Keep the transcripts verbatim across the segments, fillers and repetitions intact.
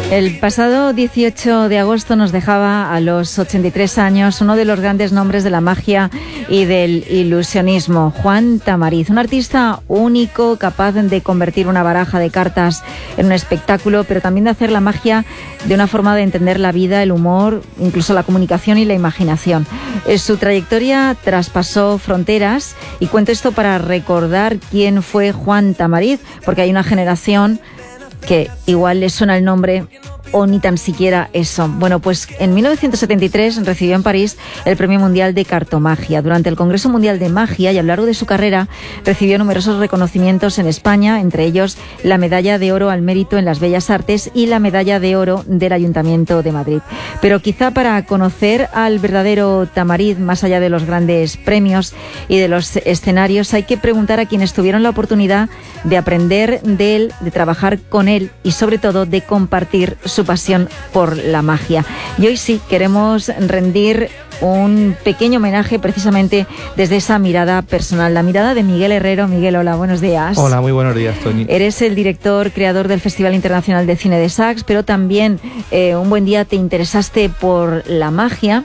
El pasado dieciocho de agosto nos dejaba a los ochenta y tres años uno de los grandes nombres de la magia y del ilusionismo, Juan Tamariz, un artista único, capaz de convertir una baraja de cartas en un espectáculo, pero también de hacer la magia de una forma de entender la vida, el humor, incluso la comunicación y la imaginación. Su trayectoria traspasó fronteras, y cuento esto para recordar quién fue Juan Tamariz, porque hay una generación que igual les suena el nombre o ni tan siquiera eso. Bueno, pues en mil novecientos setenta y tres recibió en París el Premio Mundial de Cartomagia. Durante el Congreso Mundial de Magia y a lo largo de su carrera recibió numerosos reconocimientos en España, entre ellos la Medalla de Oro al Mérito en las Bellas Artes y la Medalla de Oro del Ayuntamiento de Madrid. Pero quizá para conocer al verdadero Tamariz, más allá de los grandes premios y de los escenarios, hay que preguntar a quienes tuvieron la oportunidad de aprender de él, de trabajar con él y sobre todo de compartir su pasión por la magia. Y hoy sí queremos rendir un pequeño homenaje precisamente desde esa mirada personal, la mirada de Miguel Herrero. Miguel, hola, buenos días. Hola, muy buenos días, Toni. Eres el director, creador del Festival Internacional de Cine de Saks, pero también eh, un buen día te interesaste por la magia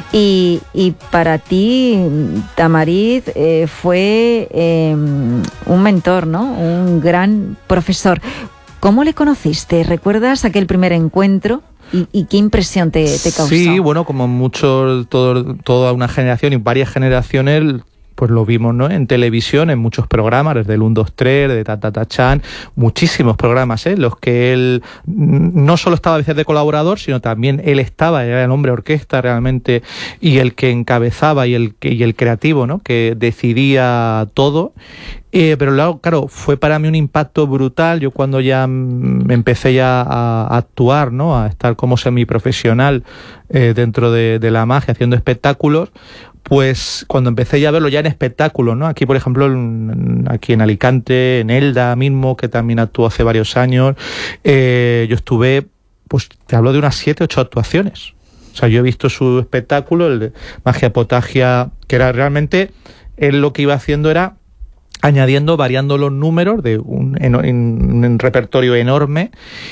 y, y para ti Tamariz eh, fue eh, un mentor, ¿no? Un gran profesor. ¿Cómo le conociste? ¿Recuerdas aquel primer encuentro? ¿Y, y qué impresión te, te causó? Sí, bueno, como muchos, todo, toda una generación y varias generaciones, pues lo vimos, ¿no? En televisión, en muchos programas, desde el uno, dos, tres, de Ta Ta Ta Chan, muchísimos programas, ¿eh? Los que él no solo estaba a veces de colaborador, sino también él estaba, era el hombre orquesta realmente, y el que encabezaba y el, que, y el creativo, ¿no? Que decidía todo. Eh, pero luego, claro, fue para mí un impacto brutal. Yo cuando ya me empecé ya a, a actuar, ¿no? A estar como semiprofesional eh, dentro de, de la magia, haciendo espectáculos, pues cuando empecé ya a verlo ya en espectáculos, ¿no? Aquí, por ejemplo, en, aquí en Alicante, en Elda mismo, que también actuó hace varios años, eh, yo estuve, pues te hablo de unas siete, ocho actuaciones. O sea, yo he visto su espectáculo, el de Magia Potagia, que era realmente, él lo que iba haciendo era añadiendo, variando los números de un, en, en, un repertorio enorme.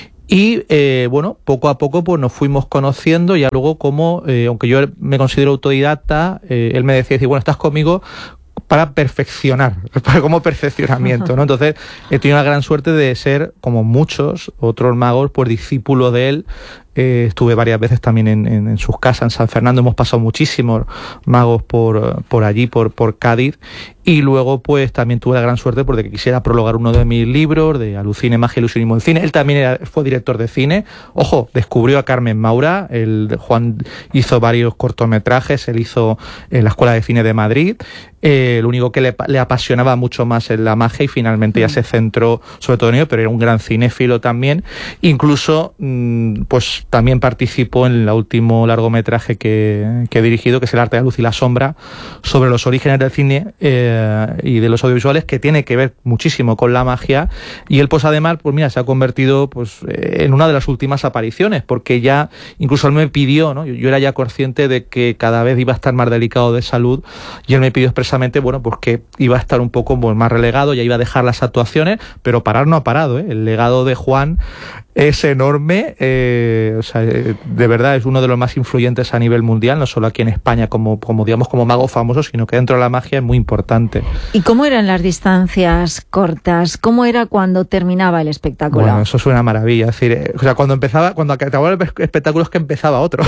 Y eh, bueno, poco a poco pues nos fuimos conociendo, y ya luego como, eh, aunque yo me considero autodidacta, eh, él me decía, bueno, estás conmigo para perfeccionar, para como perfeccionamiento, ¿no? Entonces he tenido la gran suerte de ser, como muchos otros magos, pues discípulo de él. Eh, estuve varias veces también en, en, en sus casas, en San Fernando. Hemos pasado muchísimos magos por, por allí, por, por Cádiz. Y luego, pues, también tuve la gran suerte porque que quisiera prologar uno de mis libros, de Alucine, Magia y Ilusionismo en Cine. Él también era, fue director de cine. Ojo, descubrió a Carmen Maura. El, Juan hizo varios cortometrajes. Él hizo en la Escuela de Cine de Madrid. Eh, lo único que le, le apasionaba mucho más es la magia, y finalmente ya se centró sobre todo en ello, pero era un gran cinéfilo también. Incluso, mmm, pues, también participó en el último largometraje que, que he dirigido, que es El arte de la luz y la sombra, sobre los orígenes del cine eh, y de los audiovisuales, que tiene que ver muchísimo con la magia. Y él, pues además, pues mira, se ha convertido pues en una de las últimas apariciones, porque ya, incluso él me pidió, ¿no? Yo, yo era ya consciente de que cada vez iba a estar más delicado de salud, y él me pidió expresamente, bueno, pues que iba a estar un poco pues, más relegado, ya iba a dejar las actuaciones, pero parar no ha parado, ¿eh? El legado de Juan es enorme, eh, o sea, de verdad es uno de los más influyentes a nivel mundial, no solo aquí en España como, como digamos como mago famoso, sino que dentro de la magia es muy importante. ¿Y cómo eran las distancias cortas? ¿Cómo era cuando terminaba el espectáculo? Bueno, eso es una maravilla, es decir, o sea, cuando empezaba, cuando acababa el espectáculo es que empezaba otro.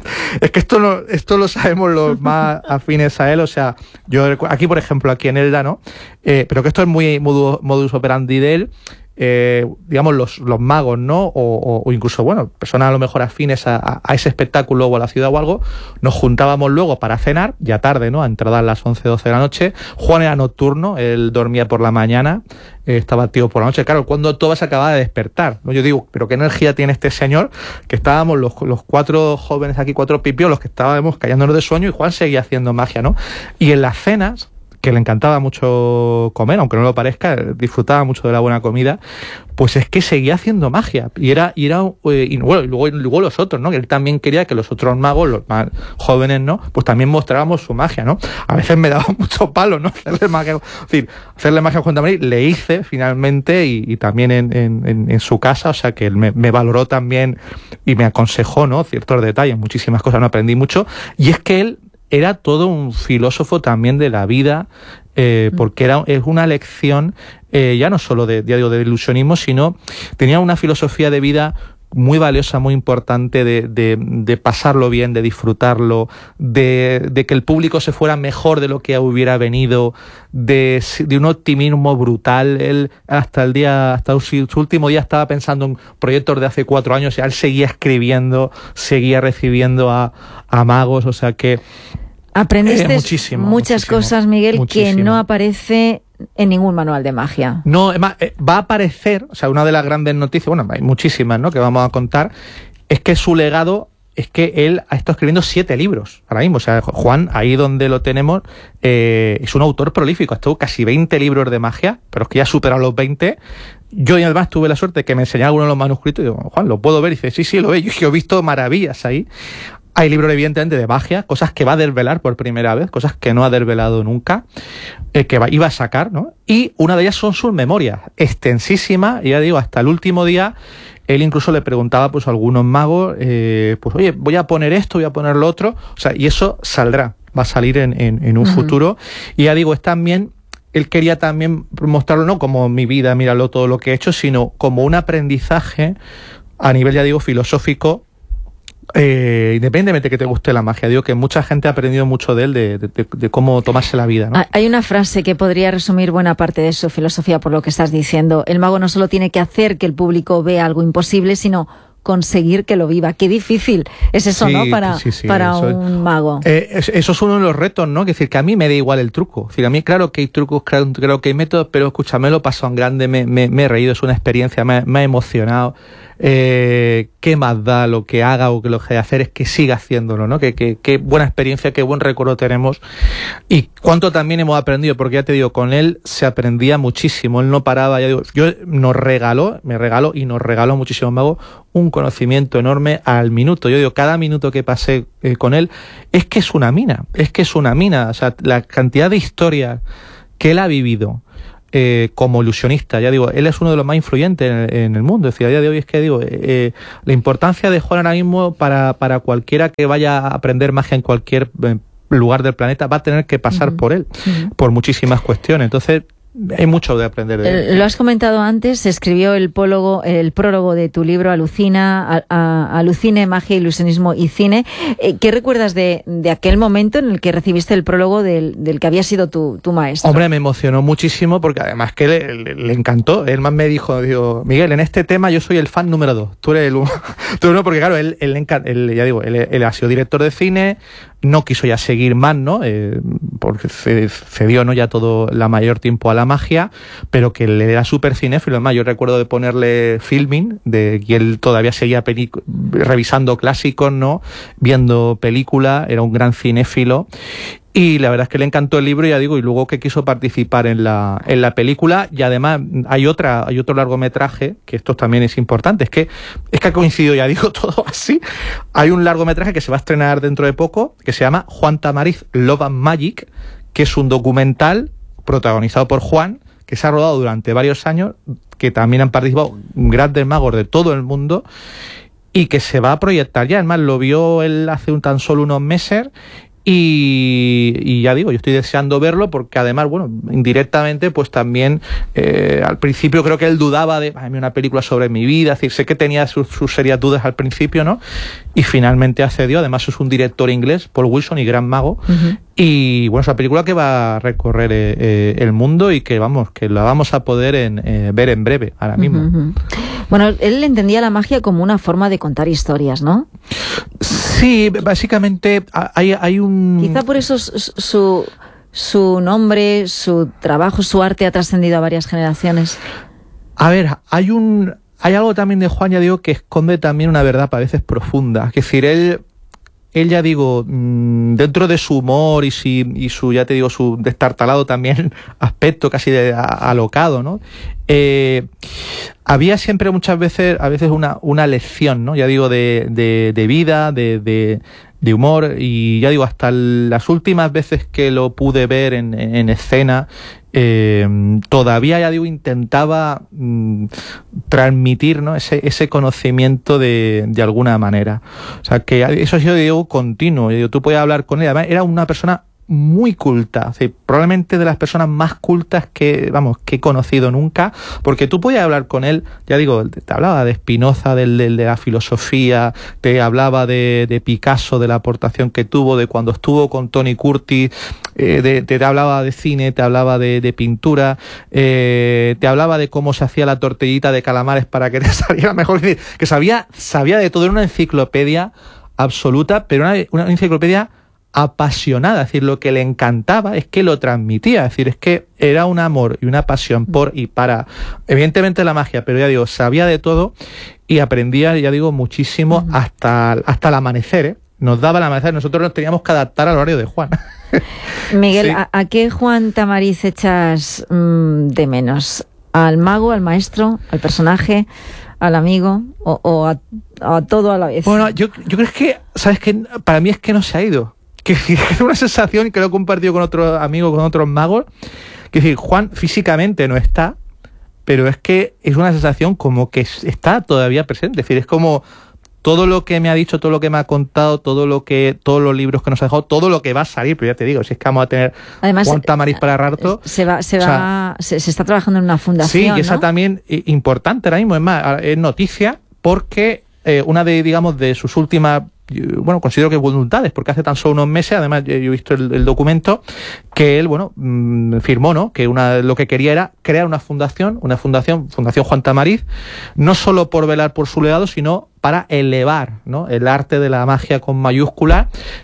Es que esto lo, esto lo sabemos los más afines a él, o sea, yo aquí por ejemplo, aquí en Elda, ¿no? Eh, pero que esto es muy modus, modus operandi de él. Eh, digamos los, los magos, ¿no? O, o, o incluso, bueno, personas a lo mejor afines a, a, a ese espectáculo o a la ciudad o algo, nos juntábamos luego para cenar, ya tarde, ¿no? A entrada a las once, doce de la noche. Juan era nocturno, él dormía por la mañana, eh, estaba activo por la noche. Claro, cuando todo se acababa de despertar, ¿no? Yo digo, pero qué energía tiene este señor, que estábamos los, los cuatro jóvenes aquí, cuatro pipios, los que estábamos callándonos de sueño, y Juan seguía haciendo magia, ¿no? Y en las cenas, que le encantaba mucho comer, aunque no lo parezca, disfrutaba mucho de la buena comida, pues es que seguía haciendo magia. Y era, y era, eh, y bueno, y luego, y luego los otros, ¿no? Que él también quería que los otros magos, los más jóvenes, ¿no? Pues también mostrábamos su magia, ¿no? A veces me daba mucho palo, ¿no? Hacerle magia, es decir, hacerle magia a Juan Tamariz, le hice finalmente, y, y también en, en, en su casa, o sea que él me, me valoró también y me aconsejó, ¿no? Ciertos detalles, muchísimas cosas, no aprendí mucho. Y es que él era todo un filósofo también de la vida, eh, porque era, es una lección, eh, ya no solo de, ya digo, de ilusionismo, sino tenía una filosofía de vida muy valiosa, muy importante, de, de, de pasarlo bien, de disfrutarlo, de, de que el público se fuera mejor de lo que hubiera venido, de, de un optimismo brutal. Él hasta el día, hasta su, su último día estaba pensando en proyectos de hace cuatro años, y él seguía escribiendo, seguía recibiendo a, a magos, o sea que aprendiste eh, muchísimo, muchas muchísimo, cosas, Miguel, muchísimo. que no aparece en ningún manual de magia. No, va a aparecer, o sea, una de las grandes noticias, bueno, hay muchísimas, ¿no?, que vamos a contar, es que su legado es que él ha estado escribiendo siete libros ahora mismo. O sea, Juan, ahí donde lo tenemos, eh, es un autor prolífico. Ha estado casi veinte libros de magia, pero es que ya ha superado los veinte. Yo además tuve la suerte de que me enseñara alguno de los manuscritos y digo, Juan, ¿lo puedo ver? Y dice, sí, sí, lo veo. Yo he visto maravillas ahí. Hay libros, evidentemente, de magia, cosas que va a desvelar por primera vez, cosas que no ha desvelado nunca, eh, que va, iba a sacar, ¿no? Y una de ellas son sus memorias, extensísimas, y ya digo, hasta el último día, él incluso le preguntaba pues a algunos magos, eh, pues oye, voy a poner esto, voy a poner lo otro, o sea, y eso saldrá, va a salir en, en, en un uh-huh. futuro, y ya digo, es también, él quería también mostrarlo no como mi vida, míralo todo lo que he hecho, sino como un aprendizaje a nivel, ya digo, filosófico. Eh, independientemente de que te guste la magia, digo que mucha gente ha aprendido mucho de él, de, de, de, de cómo tomarse la vida, ¿no? Hay una frase que podría resumir buena parte de su filosofía por lo que estás diciendo. El mago no solo tiene que hacer que el público vea algo imposible, sino conseguir que lo viva. Qué difícil es eso, sí, ¿no? Para, sí, sí, para un es, mago. Eh, es, eso es uno de los retos, ¿no? Que decir, que a mí me da igual el truco. Es decir, a mí claro que hay trucos, claro, claro que hay métodos, pero escúchame, lo paso en grande, me, me, me he reído, es una experiencia, me, me ha emocionado. Eh, qué más da lo que haga o que lo que hacer es que siga haciéndolo, ¿no? Que, que, qué buena experiencia, qué buen recuerdo tenemos y cuánto también hemos aprendido, porque ya te digo, con él se aprendía muchísimo, él no paraba, ya digo, yo nos regaló, me regaló y nos regaló muchísimo mago un conocimiento enorme al minuto. Yo digo, cada minuto que pasé eh, con él es que es una mina, es que es una mina, o sea, la cantidad de historias que él ha vivido. Eh, como ilusionista, ya digo, él es uno de los más influyentes en, en el mundo. Es decir, a día de hoy es que digo, eh, la importancia de Juan ahora mismo para, para cualquiera que vaya a aprender magia en cualquier eh, lugar del planeta va a tener que pasar uh-huh. por él, uh-huh. por muchísimas cuestiones. Entonces, hay mucho de aprender de él. Lo has comentado antes, se escribió el prólogo, el prólogo de tu libro Alucina, a, a, Alucine, Magia, Ilusionismo y Cine. Eh, ¿Qué recuerdas de, de aquel momento en el que recibiste el prólogo del, del que había sido tu, tu maestro? Hombre, me emocionó muchísimo porque además que le, le, le encantó. Él más me dijo, digo, Miguel, en este tema yo soy el fan número dos. Tú eres el uno. Tú eres uno porque claro, él, él, él ya digo, él, él ha sido director de cine, no quiso ya seguir más, ¿no? Eh, porque cedió, ¿no? Ya todo la mayor tiempo a la magia, pero que él era súper cinéfilo. Además, yo recuerdo de ponerle filming, de que él todavía seguía pelic- revisando clásicos, ¿no? Viendo películas, era un gran cinéfilo. Y la verdad es que le encantó el libro, ya digo, y luego que quiso participar en la, en la película, y además hay otra, hay otro largometraje, que esto también es importante, es que, es que ha coincidido, ya digo, todo así. Hay un largometraje que se va a estrenar dentro de poco, que se llama Juan Tamariz, Love and Magic, que es un documental protagonizado por Juan, que se ha rodado durante varios años, que también han participado grandes magos de todo el mundo, y que se va a proyectar ya. Además, lo vio él hace un, tan solo unos meses, Y, y ya digo, yo estoy deseando verlo porque además, bueno, indirectamente, pues también eh, al principio creo que él dudaba de ay, una película sobre mi vida, es decir, sé que tenía sus, sus serias dudas al principio, ¿no? Y finalmente accedió. Además es un director inglés, Paul Wilson, y gran mago. Uh-huh. Y bueno, es una película que va a recorrer eh, eh, el mundo y que vamos, que la vamos a poder en, eh, ver en breve, ahora mismo. Uh-huh. Bueno, él entendía la magia como una forma de contar historias, ¿no? Sí, básicamente hay, hay un... Quizá por eso su, su nombre, su trabajo, su arte ha trascendido a varias generaciones. A ver, hay un hay algo también de Juan, ya digo, que esconde también una verdad a veces profunda. Es decir, él él, ya digo, dentro de su humor y su, y su ya te digo, su destartalado también aspecto casi de a, alocado, ¿no? Eh, había siempre muchas veces, a veces una, una lección, ¿no? Ya digo, de, de, de vida, de, de, de humor, y ya digo, hasta las últimas veces que lo pude ver en, en escena, Eh, todavía, ya digo, intentaba mm, transmitir, ¿no? ese, ese conocimiento de, de alguna manera. O sea, que eso ha sido, digo, continuo. Digo, tú podías hablar con él. Además, era una persona muy culta, o sea, probablemente de las personas más cultas que, vamos, que he conocido nunca, porque tú podías hablar con él, ya digo, te hablaba de Spinoza, del, del, de la filosofía, te hablaba de, de Picasso, de la aportación que tuvo, de cuando estuvo con Tony Curtis, eh, de, te, te hablaba de cine, te hablaba de, de pintura, eh, te hablaba de cómo se hacía la tortillita de calamares para que te saliera mejor, es decir, que sabía, sabía de todo, era una enciclopedia absoluta, pero una, una enciclopedia apasionada, es decir, lo que le encantaba es que lo transmitía, es decir, es que era un amor y una pasión por y para, evidentemente, la magia, pero ya digo, sabía de todo y aprendía, ya digo, muchísimo uh-huh. hasta, hasta el amanecer, ¿eh? Nos daba el amanecer, nosotros nos teníamos que adaptar al horario de Juan. Miguel, sí. ¿a, ¿a qué Juan Tamariz echas mmm, de menos? ¿Al mago, al maestro, al personaje, al amigo o, o a, a todo a la vez? Bueno, yo, yo creo que, ¿sabes qué? Para mí es que no se ha ido. Que es una sensación que lo he compartido con otros amigos, con otros magos, que decir, Juan físicamente no está, pero es que es una sensación como que está todavía presente, es decir, es como todo lo que me ha dicho, todo lo que me ha contado, todo lo que, todos los libros que nos ha dejado, todo lo que va a salir, pero ya te digo, si es que vamos a tener además, Juan Tamariz para rato. Se va, se o va, sea, se, se está trabajando en una fundación. Sí, y esa ¿no? también importante ahora mismo, es más, es noticia, porque eh, una de, digamos, de sus últimas, bueno, considero que voluntades, porque hace tan solo unos meses, además yo he visto el, el documento, que él, bueno, mmm, firmó, ¿no? Que una, lo que quería era crear una fundación, una fundación, Fundación Juan Tamariz, no solo por velar por su legado, sino para elevar, ¿no? El arte de la magia con mayúscula,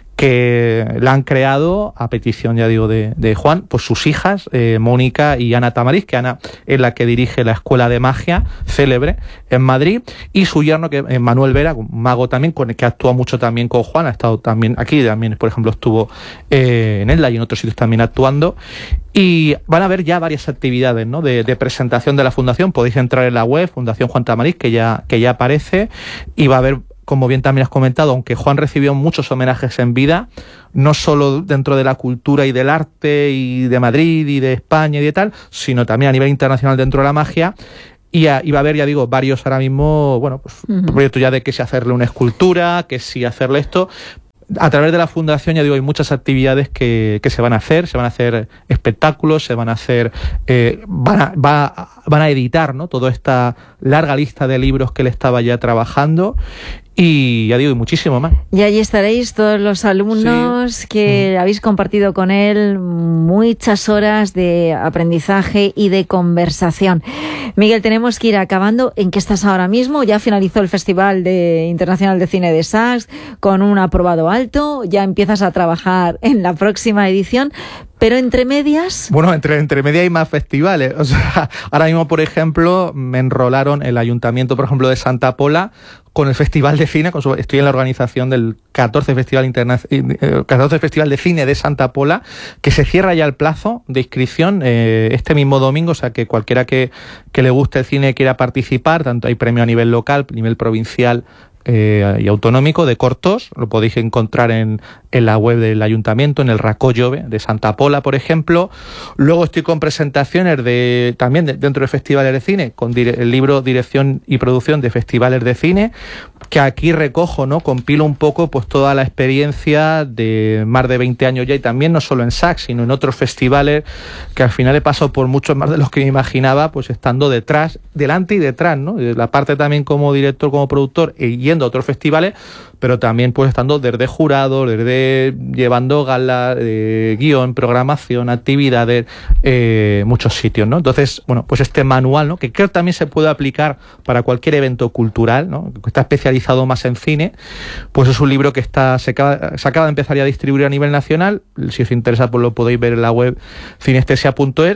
que la han creado a petición, ya digo, de, de Juan, pues sus hijas, eh, Mónica y Ana Tamariz, que Ana es la que dirige la Escuela de Magia célebre en Madrid, y su yerno, que es Manuel Vera, un mago también, con el que actúa mucho también con Juan, ha estado también aquí, también, por ejemplo, estuvo eh, en Elda y en otros sitios también actuando, y van a haber ya varias actividades, ¿no? de, de presentación de la fundación. Podéis entrar en la web, Fundación Juan Tamariz, que ya, que ya aparece, y va a haber, como bien también has comentado, aunque Juan recibió muchos homenajes en vida, no solo dentro de la cultura y del arte y de Madrid y de España y de tal, sino también a nivel internacional dentro de la magia. Y, a, y va a haber, ya digo, varios ahora mismo, bueno, pues uh-huh. proyectos ya de que si hacerle una escultura, que si hacerle esto. A través de la fundación, ya digo, hay muchas actividades que, que se van a hacer, se van a hacer espectáculos, se van a hacer, eh, van a, va, van a editar, ¿no? Toda esta larga lista de libros que él estaba ya trabajando. Y ya digo, y muchísimo más. Y allí estaréis todos los alumnos sí. que mm. habéis compartido con él muchas horas de aprendizaje y de conversación. Miguel, tenemos que ir acabando. ¿En qué estás ahora mismo? Ya finalizó el Festival de Internacional de Cine de Sachs con un aprobado alto. Ya empiezas a trabajar en la próxima edición. Pero entre medias... Bueno, entre, entre medias hay más festivales. O sea, ahora mismo, por ejemplo, me enrolaron el Ayuntamiento, por ejemplo, de Santa Pola con el Festival de Cine. Con su, estoy en la organización del catorce Festival, Interna, eh, catorce Festival de Cine de Santa Pola, que se cierra ya el plazo de inscripción eh, este mismo domingo. O sea, que cualquiera que, que le guste el cine y quiera participar, tanto hay premio a nivel local, a nivel provincial, Eh, y autonómico de cortos, lo podéis encontrar en, en la web del ayuntamiento, en el Racó Jove de Santa Pola, por ejemplo. Luego estoy con presentaciones de también de, dentro de festivales de cine, con dire, el libro Dirección y Producción de Festivales de Cine, que aquí recojo, ¿no? Compilo un poco pues toda la experiencia de más de veinte años ya, y también no solo en Sachs, sino en otros festivales, que al final he pasado por muchos más de los que me imaginaba, pues estando detrás, delante y detrás, ¿no? La parte también como director, como productor, y yendo a otros festivales, pero también pues estando desde jurado, desde llevando galas, eh, guión, programación, actividades, eh, muchos sitios, ¿no? Entonces, bueno, pues este manual, ¿no? Que creo que también se puede aplicar para cualquier evento cultural, ¿no? Que está especializado más en cine, pues es un libro que está se acaba, se acaba de empezar ya a distribuir a nivel nacional. Si os interesa, pues lo podéis ver en la web cinestesia punto es.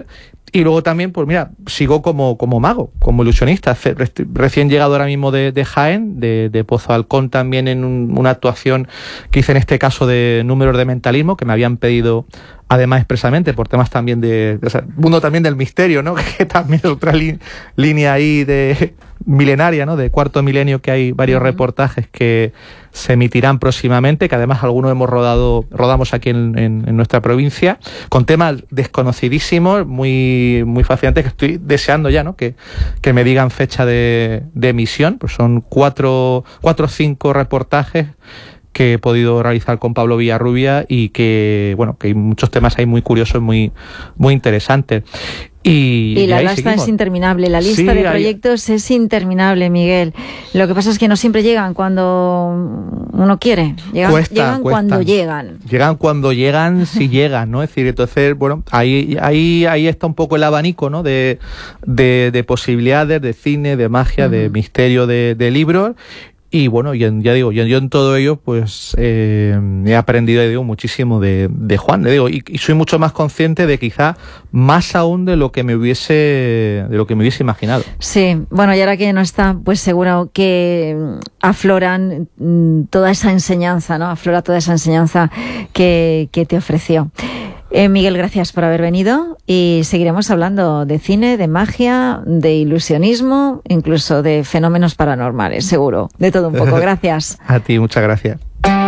Y luego también, pues mira, sigo como, como mago, como ilusionista. Recién llegado ahora mismo de, de Jaén, de, de Pozo Halcón, también en un, una actuación que hice en este caso de Números de Mentalismo, que me habían pedido además expresamente por temas también de, o sea, mundo también del misterio, ¿no? Que también es otra li, línea ahí de milenaria, ¿no? De cuarto milenio, que hay varios uh-huh. reportajes que se emitirán próximamente, que además algunos hemos rodado, rodamos aquí en, en, en nuestra provincia, con temas desconocidísimos, muy, muy fascinantes, que estoy deseando ya, ¿no? Que, que me digan fecha de, de emisión. Pues son cuatro, cuatro o cinco reportajes que he podido realizar con Pablo Villarrubia y que, bueno, que hay muchos temas ahí muy curiosos, muy, muy interesantes. Y, y la y lista seguimos. Es interminable, la lista sí, de proyectos hay... es interminable, Miguel. Lo que pasa es que no siempre llegan cuando uno quiere. Llegan, cuesta, llegan cuesta. cuando llegan. Llegan cuando llegan, si llegan, ¿no? Es decir, entonces, bueno, ahí, ahí, ahí está un poco el abanico, ¿no? De, de, de posibilidades, de cine, de magia, uh-huh. de misterio, de, de libros. Y bueno, yo, ya digo, yo, yo en todo ello pues eh, he aprendido, digo, muchísimo de, de Juan, le digo, y, y soy mucho más consciente de quizá más aún de lo que me hubiese de lo que me hubiese imaginado. Sí, bueno, y ahora que no está, pues seguro que afloran toda esa enseñanza, ¿no? Aflora toda esa enseñanza que, que te ofreció. Eh, Miguel, gracias por haber venido y seguiremos hablando de cine, de magia, de ilusionismo, incluso de fenómenos paranormales, seguro, de todo un poco. Gracias. A ti, muchas gracias.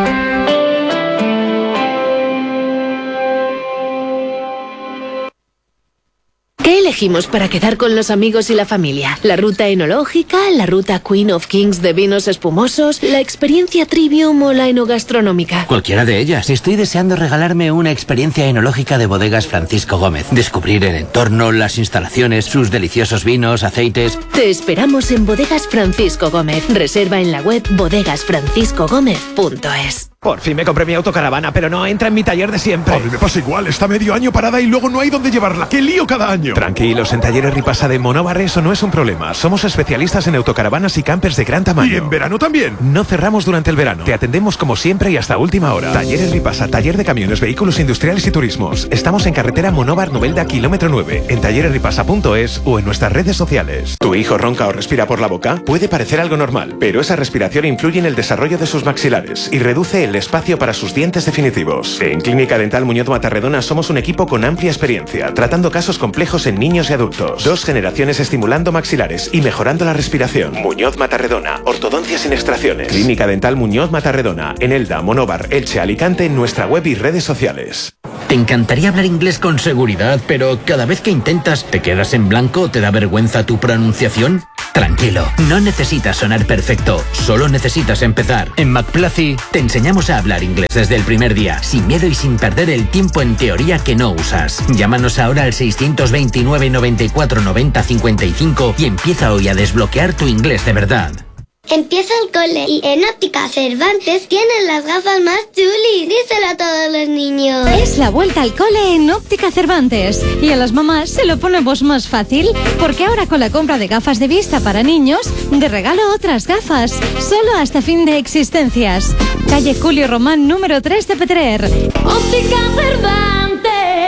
¿Qué elegimos para quedar con los amigos y la familia? ¿La ruta enológica, la ruta Queen of Kings de vinos espumosos, la experiencia Trivium o la enogastronómica? Cualquiera de ellas. Estoy deseando regalarme una experiencia enológica de Bodegas Francisco Gómez. Descubrir el entorno, las instalaciones, sus deliciosos vinos, aceites... Te esperamos en Bodegas Francisco Gómez. Reserva en la web bodegas francisco gómez punto es. Por fin me compré mi autocaravana, pero no entra en mi taller de siempre. A mí me pasa igual, está medio año parada y luego no hay dónde llevarla. ¡Qué lío cada año! Tranquilos, en Talleres Ripasa de Monóvar eso no es un problema. Somos especialistas en autocaravanas y campers de gran tamaño. ¿Y en verano también? No cerramos durante el verano. Te atendemos como siempre y hasta última hora. Talleres Ripasa, taller de camiones, vehículos industriales y turismos. Estamos en carretera Monóvar Novelda, kilómetro nueve, en talleres ripasa punto es o en nuestras redes sociales. ¿Tu hijo ronca o respira por la boca? Puede parecer algo normal, pero esa respiración influye en el desarrollo de sus maxilares y reduce el espacio para sus dientes definitivos. En Clínica Dental Muñoz Matarredona somos un equipo con amplia experiencia, tratando casos complejos en niños y adultos. Dos generaciones estimulando maxilares y mejorando la respiración. Muñoz Matarredona, ortodoncia sin extracciones. Clínica Dental Muñoz Matarredona, en Elda, Monóvar, Elche, Alicante, en nuestra web y redes sociales. Te encantaría hablar inglés con seguridad, pero cada vez que intentas, ¿te quedas en blanco o te da vergüenza tu pronunciación? Tranquilo, no necesitas sonar perfecto, solo necesitas empezar. En McPlacy te enseñamos a hablar inglés desde el primer día, sin miedo y sin perder el tiempo en teoría que no usas. Llámanos ahora al seiscientos veintinueve, noventa y cuatro, noventa, cincuenta y cinco y empieza hoy a desbloquear tu inglés de verdad. Empieza el cole y en Óptica Cervantes tienen las gafas más chulis. Díselo a todos los niños. Es la vuelta al cole en Óptica Cervantes. Y a las mamás se lo ponemos más fácil, porque ahora con la compra de gafas de vista para niños, de regalo otras gafas, solo hasta fin de existencias. Calle Julio Román, número tres de Petrer. Óptica Cervantes.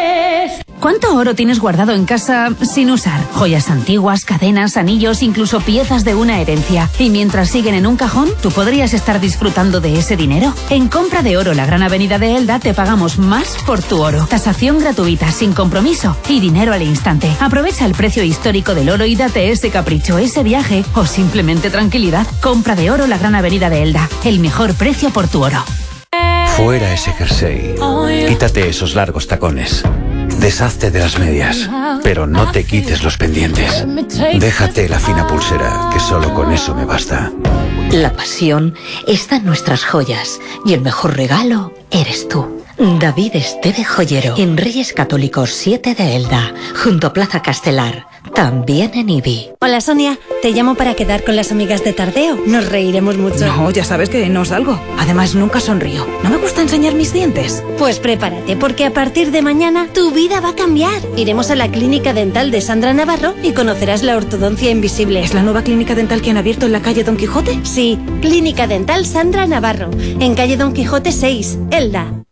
¿Cuánto oro tienes guardado en casa sin usar? Joyas antiguas, cadenas, anillos, incluso piezas de una herencia. Y mientras siguen en un cajón, ¿tú podrías estar disfrutando de ese dinero? En Compra de Oro, la Gran Avenida de Elda, te pagamos más por tu oro. Tasación gratuita, sin compromiso y dinero al instante. Aprovecha el precio histórico del oro y date ese capricho, ese viaje o simplemente tranquilidad. Compra de Oro, la Gran Avenida de Elda. El mejor precio por tu oro. Fuera ese jersey. Quítate esos largos tacones. Deshazte de las medias, pero no te quites los pendientes. Déjate la fina pulsera, que solo con eso me basta. La pasión está en nuestras joyas y el mejor regalo eres tú. David Esteve Joyero, en Reyes Católicos siete de Elda, junto a Plaza Castelar, también en Ibi. Hola Sonia, te llamo para quedar con las amigas de Tardeo. Nos reiremos mucho. No, ya sabes que no salgo. Además, nunca sonrío. No me gusta enseñar mis dientes. Pues prepárate, porque a partir de mañana tu vida va a cambiar. Iremos a la clínica dental de Sandra Navarro y conocerás la ortodoncia invisible. ¿Es la nueva clínica dental que han abierto en la calle Don Quijote? Sí, Clínica Dental Sandra Navarro, en calle Don Quijote seis, Elda.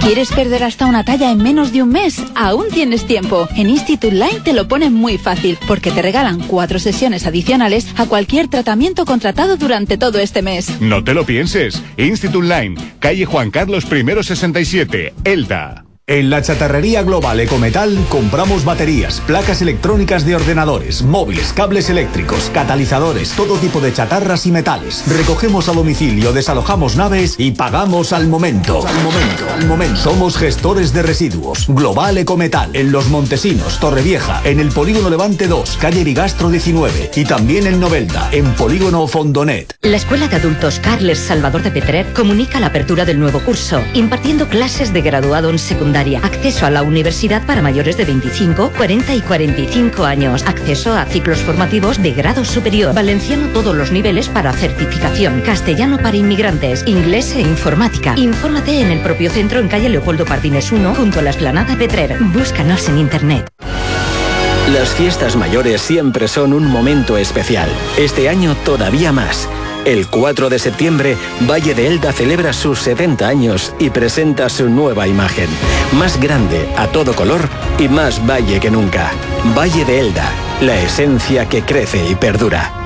¿Quieres perder hasta una talla en menos de un mes? Aún tienes tiempo. En Institute Line te lo ponen muy fácil, porque te regalan cuatro sesiones adicionales a cualquier tratamiento contratado durante todo este mes. No te lo pienses. Institute Line, calle Juan Carlos I sesenta y siete, Elda. En la chatarrería global Ecometal compramos baterías, placas electrónicas de ordenadores, móviles, cables eléctricos, catalizadores, todo tipo de chatarras y metales. Recogemos a domicilio, desalojamos naves y pagamos al momento. Al momento, al momento. Somos gestores de residuos. Global Ecometal, en Los Montesinos, Torrevieja, en el Polígono Levante dos, calle Bigastro diecinueve y también en Novelda, en Polígono Fondonet. La Escuela de Adultos Carles Salvador de Petrer comunica la apertura del nuevo curso, impartiendo clases de graduado en secundaria. Acceso a la universidad para mayores de veinticinco, cuarenta y cuarenta y cinco años. Acceso a ciclos formativos de grado superior. Valenciano todos los niveles para certificación. Castellano para inmigrantes. Inglés e informática. Infórmate en el propio centro en calle Leopoldo Pardines uno, junto a la Esplanada Petrer. Búscanos en internet. Las fiestas mayores siempre son un momento especial. Este año todavía más. El cuatro de septiembre, Valle de Elda celebra sus setenta años y presenta su nueva imagen. Más grande, a todo color y más valle que nunca. Valle de Elda, la esencia que crece y perdura.